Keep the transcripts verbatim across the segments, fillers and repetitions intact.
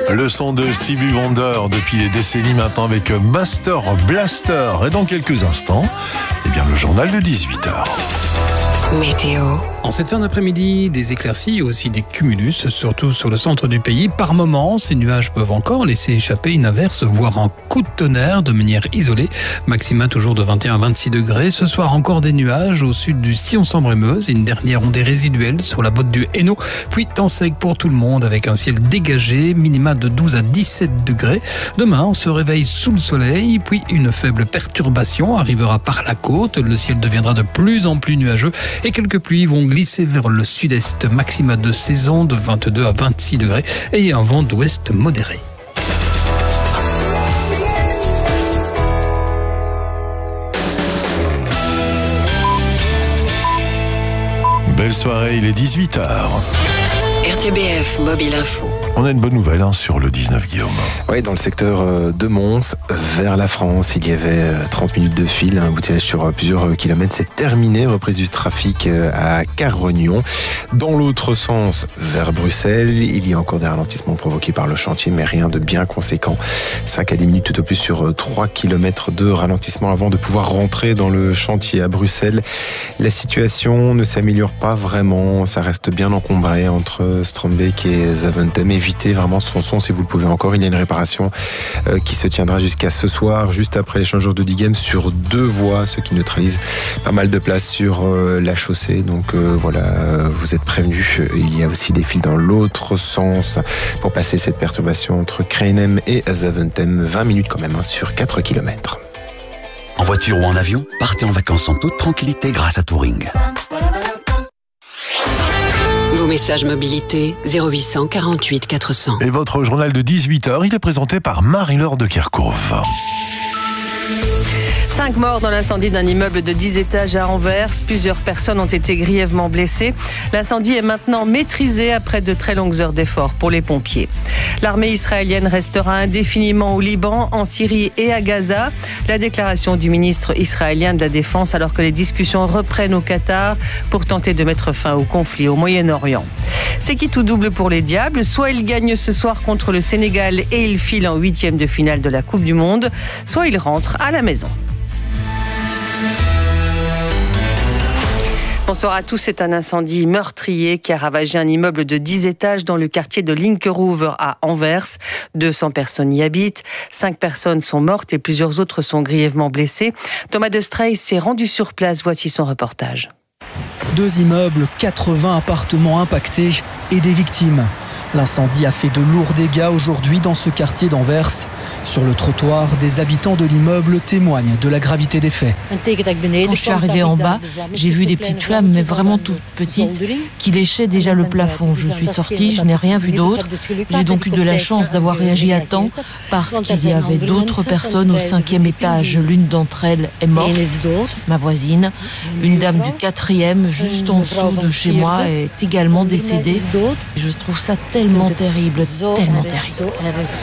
Le son de Stevie Wonder depuis des décennies maintenant avec Master Blaster. Et dans quelques instants, eh bien, le journal de dix-huit heures. Météo. En cette fin d'après-midi, des éclaircies et aussi des cumulus, surtout sur le centre du pays. Par moments, ces nuages peuvent encore laisser échapper une averse, voire un coup de tonnerre de manière isolée. Maxima toujours de vingt et un à vingt-six degrés. Ce soir, encore des nuages au sud du Sion-Sambre-et-Meuse. Une dernière ondée résiduelle sur la botte du Hainaut. Puis temps sec pour tout le monde avec un ciel dégagé, minima de douze à dix-sept degrés. Demain, on se réveille sous le soleil, puis une faible perturbation arrivera par la côte. Le ciel deviendra de plus en plus nuageux et quelques pluies vont glisser vers le sud-est, maxima de saison de vingt-deux à vingt-six degrés et un vent d'ouest modéré. Belle soirée, il est dix-huit heures. R T B F Mobile Info. On a une bonne nouvelle hein, sur le dix-neuf, Guillaume. Oui, dans le secteur de Mons, vers la France, il y avait trente minutes de file, un embouteillage sur plusieurs kilomètres. C'est terminé, reprise du trafic à Carognon. Dans l'autre sens, vers Bruxelles, il y a encore des ralentissements provoqués par le chantier, mais rien de bien conséquent. cinq à dix minutes tout au plus sur trois kilomètres de ralentissement avant de pouvoir rentrer dans le chantier à Bruxelles. La situation ne s'améliore pas vraiment, ça reste bien encombré entre Strombeek et Zaventem. Évitez vraiment ce tronçon si vous le pouvez encore. Il y a une réparation euh, qui se tiendra jusqu'à ce soir, juste après l'échangeur de Dighem sur deux voies, ce qui neutralise pas mal de place sur euh, la chaussée. Donc euh, voilà, euh, vous êtes prévenus. Il y a aussi des files dans l'autre sens pour passer cette perturbation entre Krainem et Zaventem. vingt minutes quand même hein, sur quatre kilomètres. En voiture ou en avion, partez en vacances en toute tranquillité grâce à Touring. Vos messages mobilité zéro huit cent quarante-huit quatre cents. Et votre journal de dix-huit heures, il est présenté par Marie-Laure de Kerkhove. Cinq morts dans l'incendie d'un immeuble de dix étages à Anvers. Plusieurs personnes ont été grièvement blessées. L'incendie est maintenant maîtrisé après de très longues heures d'efforts pour les pompiers. L'armée israélienne restera indéfiniment au Liban, en Syrie et à Gaza. La déclaration du ministre israélien de la Défense alors que les discussions reprennent au Qatar pour tenter de mettre fin au conflit au Moyen-Orient. C'est qui tout double pour les Diables. Soit ils gagnent ce soir contre le Sénégal et ils filent en huitième de finale de la Coupe du Monde, soit ils rentrent à la maison. Bonsoir à tous, c'est un incendie meurtrier qui a ravagé un immeuble de dix étages dans le quartier de Linkeroever à Anvers. deux cents personnes y habitent, cinq personnes sont mortes et plusieurs autres sont grièvement blessées. Thomas de Strey s'est rendu sur place, voici son reportage. Deux immeubles, quatre-vingts appartements impactés et des victimes. L'incendie a fait de lourds dégâts aujourd'hui dans ce quartier d'Anvers. Sur le trottoir, des habitants de l'immeuble témoignent de la gravité des faits. Quand je suis arrivée en bas, j'ai vu des petites flammes, mais vraiment toutes petites, qui léchaient déjà le plafond. Je suis sortie, je n'ai rien vu d'autre. J'ai donc eu de la chance d'avoir réagi à temps, parce qu'il y avait d'autres personnes au cinquième étage. L'une d'entre elles est morte, ma voisine. Une dame du quatrième, juste en dessous de chez moi, est également décédée. Je trouve ça tellement terrible, tellement terrible.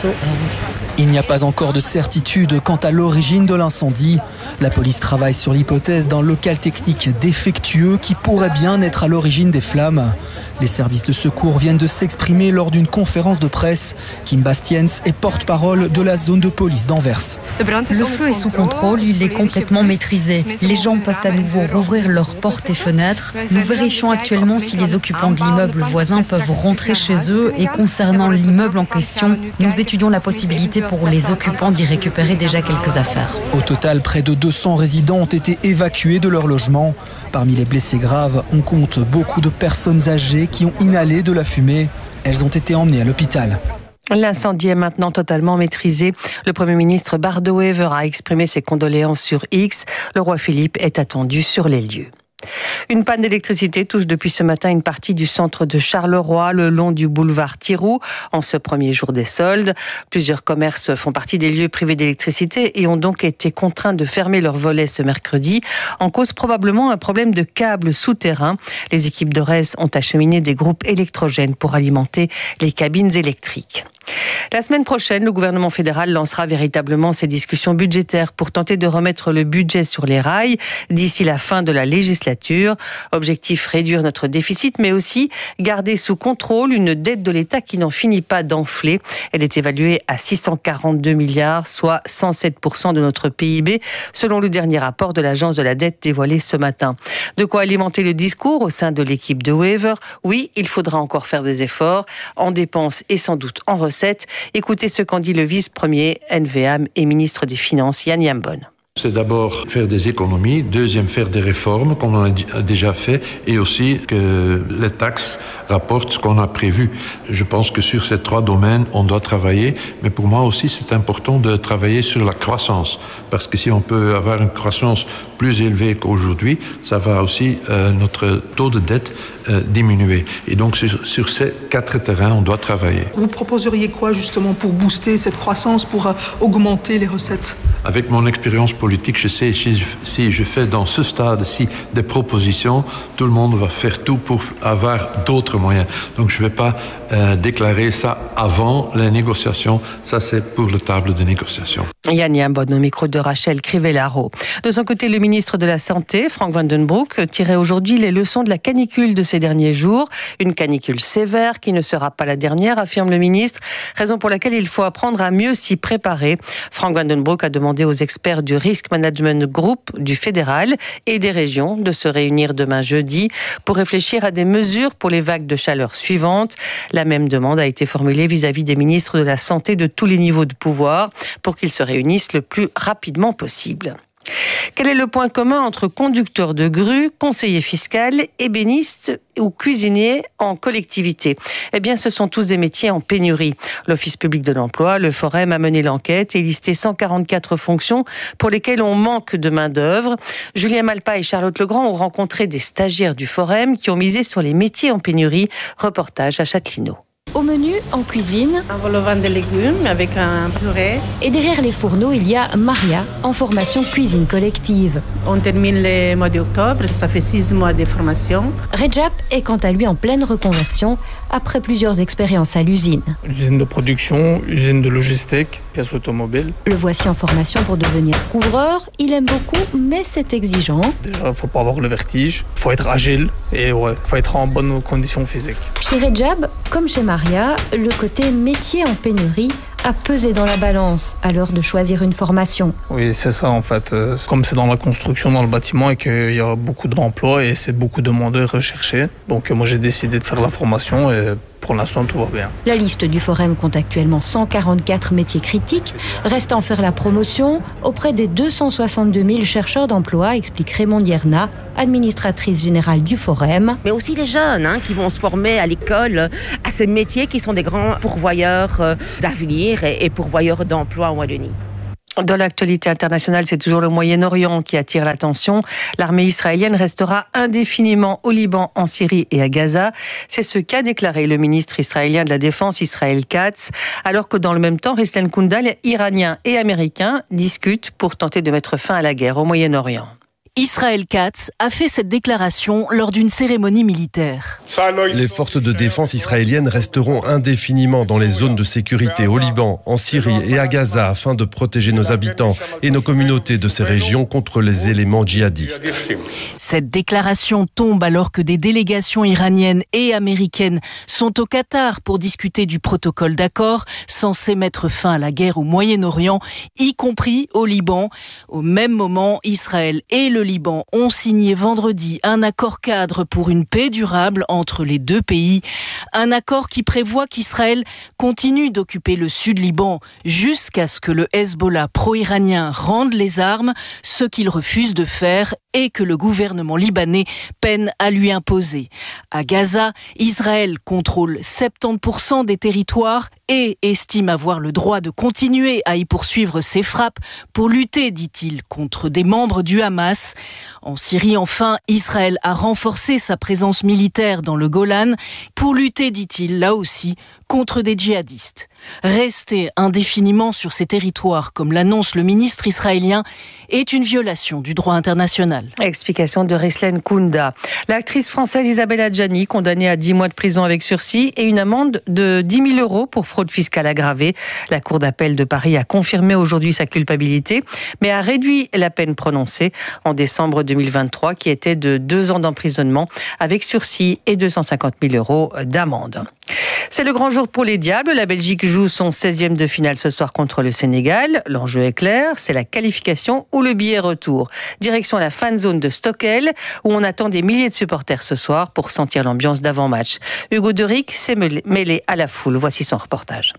Il n'y a pas encore de certitude quant à l'origine de l'incendie. La police travaille sur l'hypothèse d'un local technique défectueux qui pourrait bien être à l'origine des flammes. Les services de secours viennent de s'exprimer lors d'une conférence de presse. Kim Bastiens est porte-parole de la zone de police d'Anvers. Le feu est sous contrôle, il est complètement maîtrisé. Les gens peuvent à nouveau rouvrir leurs portes et fenêtres. Nous vérifions actuellement si les occupants de l'immeuble voisin peuvent rentrer chez eux et concernant l'immeuble en question, nous étudions la possibilité pour les occupants d'y récupérer déjà quelques affaires. Au total, près de deux cents résidents ont été évacués de leur logement. Parmi les blessés graves, on compte beaucoup de personnes âgées qui ont inhalé de la fumée. Elles ont été emmenées à l'hôpital. L'incendie est maintenant totalement maîtrisé. Le Premier ministre Bart De Wever a exprimé ses condoléances sur X. Le roi Philippe est attendu sur les lieux. Une panne d'électricité touche depuis ce matin une partie du centre de Charleroi, le long du boulevard Thiroux, en ce premier jour des soldes. Plusieurs commerces font partie des lieux privés d'électricité et ont donc été contraints de fermer leurs volets ce mercredi. En cause probablement un problème de câbles souterrains. Les équipes de R E S ont acheminé des groupes électrogènes pour alimenter les cabines électriques. La semaine prochaine, le gouvernement fédéral lancera véritablement ses discussions budgétaires pour tenter de remettre le budget sur les rails d'ici la fin de la législature. Objectif, réduire notre déficit, mais aussi garder sous contrôle une dette de l'État qui n'en finit pas d'enfler. Elle est évaluée à six cent quarante-deux milliards, soit cent sept pour cent de notre P I B, selon le dernier rapport de l'Agence de la dette dévoilé ce matin. De quoi alimenter le discours au sein de l'équipe de Wever. Oui, il faudra encore faire des efforts, en dépenses et sans doute en recettes. Écoutez ce qu'en dit le vice-premier N V A et ministre des Finances, Yann Yambon. C'est d'abord faire des économies, deuxième faire des réformes comme on a déjà fait et aussi que les taxes rapportent ce qu'on a prévu. Je pense que sur ces trois domaines, on doit travailler, mais pour moi aussi c'est important de travailler sur la croissance parce que si on peut avoir une croissance plus élevée qu'aujourd'hui, ça va aussi euh, notre taux de dette euh, diminuer. Et donc sur, sur ces quatre terrains, on doit travailler. Vous proposeriez quoi justement pour booster cette croissance, pour euh, augmenter les recettes ? Avec mon expérience politique, je sais si je, si je fais dans ce stade-ci des propositions, tout le monde va faire tout pour avoir d'autres moyens. Donc je ne vais pas euh, déclarer ça avant les négociations. Ça, c'est pour la table de négociation. Yann Yambon au micro de Rachel Crivellaro. De son côté, le ministre de la Santé, Frank van den Broek, tirait aujourd'hui les leçons de la canicule de ces derniers jours. Une canicule sévère qui ne sera pas la dernière, affirme le ministre, raison pour laquelle il faut apprendre à mieux s'y préparer. Frank van den Broek a demandé aux experts du Risk Management Group du fédéral et des régions de se réunir demain jeudi pour réfléchir à des mesures pour les vagues de chaleur suivantes. La même demande a été formulée vis-à-vis des ministres de la Santé de tous les niveaux de pouvoir pour qu'ils se réunissent le plus rapidement possible. Quel est le point commun entre conducteur de grue, conseiller fiscal, ébéniste ou cuisinier en collectivité ? Eh bien, ce sont tous des métiers en pénurie. L'Office public de l'emploi, le Forum, a mené l'enquête et listé cent quarante-quatre fonctions pour lesquelles on manque de main-d'œuvre. Julien Malpa et Charlotte Legrand ont rencontré des stagiaires du Forum qui ont misé sur les métiers en pénurie. Reportage à Châtelineau. Au menu, en cuisine, un vol au vin de légumes avec un purée. Et derrière les fourneaux, il y a Maria, en formation cuisine collective. On termine le mois d'octobre, ça fait six mois de formation. Rejab est quant à lui en pleine reconversion après plusieurs expériences à l'usine. Usine de production, usine de logistique, pièces automobiles. Le voici en formation pour devenir couvreur. Il aime beaucoup, mais c'est exigeant. Déjà, il ne faut pas avoir le vertige, il faut être agile et ouais, il faut être en bonne condition physique. Chez Rejab, comme chez Maria, le côté métier en pénurie a pesé dans la balance à l'heure de choisir une formation. Oui, c'est ça en fait. Comme c'est dans la construction, dans le bâtiment et qu'il y a beaucoup d'emplois et c'est beaucoup demandé et recherché. Donc moi j'ai décidé de faire la formation et pour l'instant tout va bien. La liste du Forum compte actuellement cent quarante-quatre métiers critiques. Reste à en faire la promotion auprès des deux cent soixante-deux mille chercheurs d'emploi, explique Raymond Dierna, administratrice générale du Forum. Mais aussi les jeunes hein, qui vont se former à l'école à ces métiers qui sont des grands pourvoyeurs euh, d'avenir et pourvoyeurs d'emploi en Wallonie. Dans l'actualité internationale, c'est toujours le Moyen-Orient qui attire l'attention. L'armée israélienne restera indéfiniment au Liban, en Syrie et à Gaza. C'est ce qu'a déclaré le ministre israélien de la Défense, Israël Katz, alors que dans le même temps, Ruslan Kundal, iranien et américain, discutent pour tenter de mettre fin à la guerre au Moyen-Orient. Israël Katz a fait cette déclaration lors d'une cérémonie militaire. Les forces de défense israéliennes resteront indéfiniment dans les zones de sécurité au Liban, en Syrie et à Gaza afin de protéger nos habitants et nos communautés de ces régions contre les éléments djihadistes. Cette déclaration tombe alors que des délégations iraniennes et américaines sont au Qatar pour discuter du protocole d'accord censé mettre fin à la guerre au Moyen-Orient, y compris au Liban. Au même moment, Israël et le Liban ont signé vendredi un accord cadre pour une paix durable entre les deux pays. Un accord qui prévoit qu'Israël continue d'occuper le sud Liban jusqu'à ce que le Hezbollah pro-iranien rende les armes, ce qu'il refuse de faire et que le gouvernement libanais peine à lui imposer. À Gaza, Israël contrôle soixante-dix pour cent des territoires et estime avoir le droit de continuer à y poursuivre ses frappes pour lutter, dit-il, contre des membres du Hamas. Hamas. En Syrie, enfin, Israël a renforcé sa présence militaire dans le Golan pour lutter, dit-il, là aussi, contre des djihadistes. Rester indéfiniment sur ces territoires, comme l'annonce le ministre israélien, est une violation du droit international. Explication de Rislen Kounda. L'actrice française Isabelle Adjani, condamnée à dix mois de prison avec sursis et une amende de dix mille euros pour fraude fiscale aggravée. La Cour d'appel de Paris a confirmé aujourd'hui sa culpabilité, mais a réduit la peine prononcée en décembre deux mille vingt-trois, qui était de deux ans d'emprisonnement avec sursis et deux cent cinquante mille euros d'amende. C'est le grand jour pour les Diables. La Belgique joue son seizième de finale ce soir contre le Sénégal. L'enjeu est clair, c'est la qualification ou le billet retour. Direction la fan zone de Stockel, où on attend des milliers de supporters ce soir pour sentir l'ambiance d'avant-match. Hugo Derick s'est mêlé à la foule. Voici son reportage.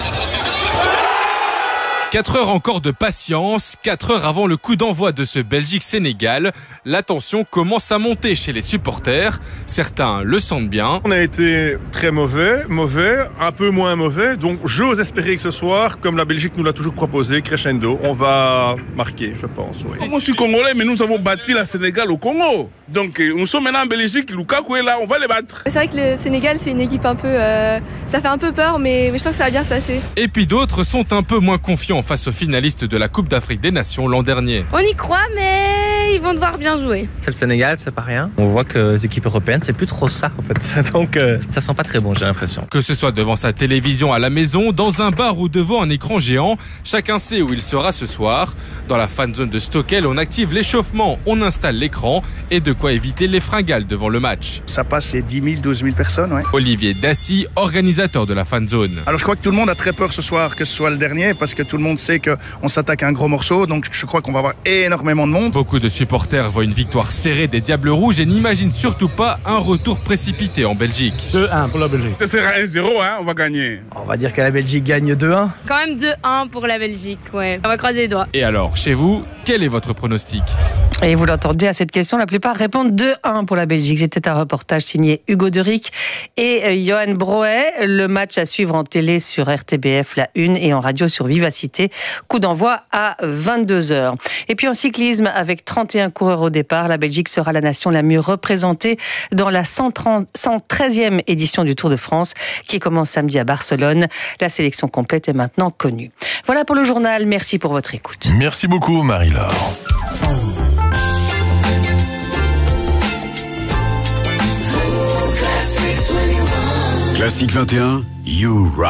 quatre heures encore de patience, quatre heures avant le coup d'envoi de ce Belgique-Sénégal. La tension commence à monter chez les supporters. Certains le sentent bien. On a été très mauvais, mauvais, un peu moins mauvais. Donc j'ose espérer que ce soir, comme la Belgique nous l'a toujours proposé, crescendo, on va marquer, je pense. Oui. Moi je suis congolais, mais nous avons battu la Sénégal au Congo. Donc nous sommes maintenant en Belgique, Lukaku est là, on va les battre. C'est vrai que le Sénégal, c'est une équipe un peu... Euh, ça fait un peu peur, mais, mais je sens que ça va bien se passer. Et puis d'autres sont un peu moins confiants face aux finalistes de la Coupe d'Afrique des Nations l'an dernier. On y croit, mais ils vont devoir bien jouer. C'est le Sénégal, c'est pas rien. On voit que les équipes européennes, c'est plus trop ça en fait. Donc euh, ça sent pas très bon, j'ai l'impression. Que ce soit devant sa télévision à la maison, dans un bar ou devant un écran géant, chacun sait où il sera ce soir. Dans la fan zone de Stockel, on active l'échauffement, on installe l'écran et de quoi éviter les fringales devant le match. Ça passe les dix mille, douze mille personnes, ouais. Olivier Dassy, organisateur de la fan zone. Alors je crois que tout le monde a très peur ce soir que ce soit le dernier, parce que tout le monde sait qu'on s'attaque à un gros morceau, donc je crois qu'on va avoir énormément de monde. Beaucoup de supporters voient une victoire serrée des Diables Rouges et n'imaginent surtout pas un retour précipité en Belgique. deux un pour la Belgique. Ça sera un zéro, hein, on va gagner. On va dire que la Belgique gagne deux un. Quand même deux un pour la Belgique, ouais. On va croiser les doigts. Et alors, chez vous, quel est votre pronostic ? Et vous l'entendez à cette question, la plupart répondent deux un pour la Belgique. C'était un reportage signé Hugo Derick et Johan Broet. Le match à suivre en télé sur R T B F, la une, et en radio sur Vivacité. Coup d'envoi à vingt-deux heures. Et puis en cyclisme, avec trente et un coureurs au départ, la Belgique sera la nation la mieux représentée dans la cent treizième édition du Tour de France qui commence samedi à Barcelone. La sélection complète est maintenant connue. Voilà pour le journal. Merci pour votre écoute. Merci beaucoup, Marie-Laure. Classique vingt et un, You Rock.